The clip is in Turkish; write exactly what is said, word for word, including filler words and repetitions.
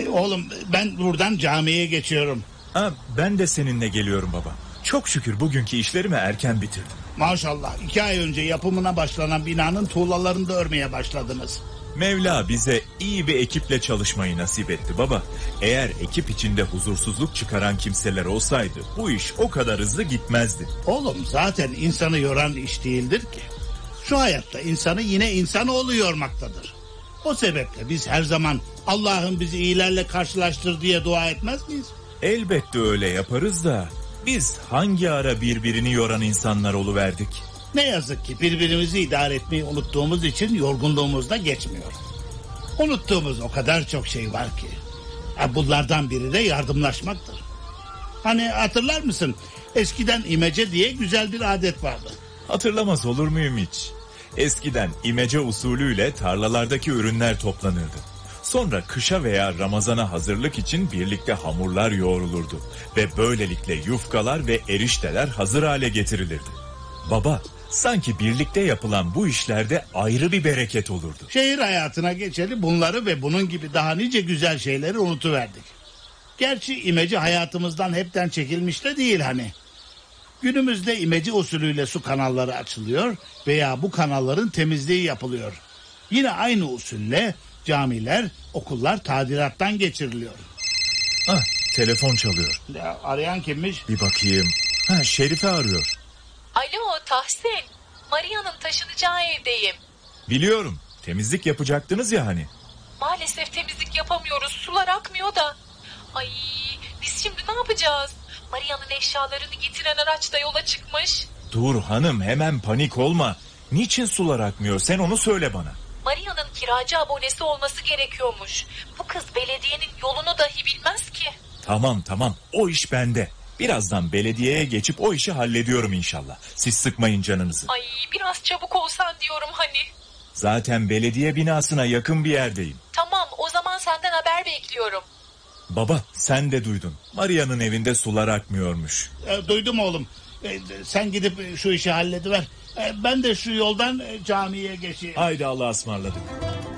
Oğlum ben buradan camiye geçiyorum. Ha, ben de seninle geliyorum baba. Çok şükür bugünkü işlerimi erken bitirdim. Maşallah, iki ay önce yapımına başlanan binanın tuğlalarını da örmeye başladınız. Mevla bize iyi bir ekiple çalışmayı nasip etti baba. Eğer ekip içinde huzursuzluk çıkaran kimseler olsaydı bu iş o kadar hızlı gitmezdi. Oğlum zaten insanı yoran iş değildir ki. Şu hayatta insanı yine insanoğlu yormaktadır. O sebeple biz her zaman Allah'ın bizi iyilerle karşılaştır diye dua etmez miyiz? Elbette öyle yaparız da biz hangi ara birbirini yoran insanlar oluverdik? Ne yazık ki birbirimizi idare etmeyi unuttuğumuz için yorgunluğumuz da geçmiyor. Unuttuğumuz o kadar çok şey var ki. Bunlardan biri de yardımlaşmaktır. Hani hatırlar mısın? Eskiden imece diye güzel bir adet vardı. Hatırlamaz olur muyum hiç? Eskiden imece usulüyle tarlalardaki ürünler toplanırdı. Sonra kışa veya Ramazan'a hazırlık için birlikte hamurlar yoğrulurdu. Ve böylelikle yufkalar ve erişteler hazır hale getirilirdi. Baba, sanki birlikte yapılan bu işlerde ayrı bir bereket olurdu. Şehir hayatına geçeli bunları ve bunun gibi daha nice güzel şeyleri unutuverdik. Gerçi imece hayatımızdan hepten çekilmiş de değil hani. Günümüzde imece usulüyle su kanalları açılıyor veya bu kanalların temizliği yapılıyor. Yine aynı usulle camiler, okullar tadilattan geçiriliyor. Ah, telefon çalıyor. Ya, arayan kimmiş? Bir bakayım. Ha, Şerife arıyor. Alo Tahsin, Maria'nın taşınacağı evdeyim. Biliyorum, temizlik yapacaktınız ya hani. Maalesef temizlik yapamıyoruz, sular akmıyor da. Ay, biz şimdi ne yapacağız? Maria'nın eşyalarını getiren araç da yola çıkmış. Dur hanım, hemen panik olma. Niçin sular akmıyor, sen onu söyle bana. Maria'nın kiracı abonesi olması gerekiyormuş. Bu kız belediyenin yolunu dahi bilmez ki. Tamam tamam, o iş bende. Birazdan belediyeye geçip o işi hallediyorum inşallah. Siz sıkmayın canınızı. Ay, biraz çabuk olsan diyorum hani. Zaten belediye binasına yakın bir yerdeyim. Tamam, o zaman senden haber bekliyorum. Baba, sen de duydun. Maria'nın evinde sular akmıyormuş. E, duydum oğlum. E, sen gidip şu işi hallediver. E, ben de şu yoldan e, camiye geçeyim. Haydi Allah'a ısmarladık.